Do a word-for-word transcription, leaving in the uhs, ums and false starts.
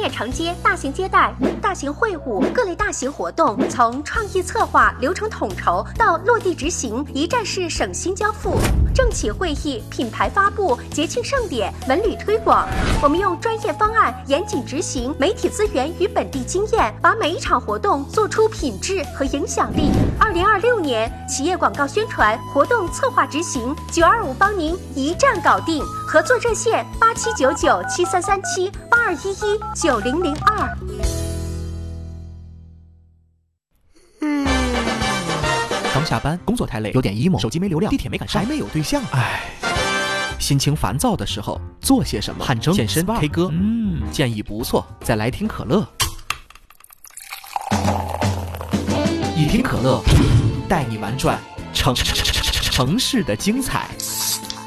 业承接、大型接待、大型会晤、各类大型活动，从创意策划、流程统筹到落地执行，一站式省心交付。政企会议、品牌发布、节庆盛典、文旅推广，我们用专业方案严谨执行，媒体资源与本地经验，把每一场活动做出品质和影响力。二零二六年企业广告宣传活动策划执行，九二五帮您一站搞定。合作热线八七九九七三三七八二一一九零零二。 嗯， 刚下班，工作太累，有点 emo， 手机没流量，地铁没赶上，还没有对象，唉。心情烦躁的时候做些什么？汗蒸、健身、K 歌，嗯，建议不错。再来听可乐，一听可乐，带你玩转城城市的精彩。